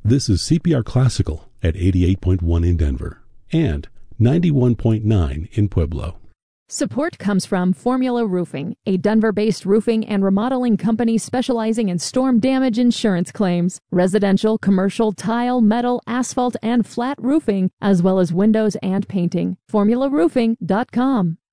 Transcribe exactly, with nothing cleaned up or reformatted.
This is C P R Classical at eighty-eight point one in Denver and ninety-one point nine in Pueblo. Support comes from Formula Roofing, a Denver-based roofing and remodeling company specializing in storm damage insurance claims, residential, commercial, tile, metal, asphalt, and flat roofing, as well as windows and painting. formula roofing dot com.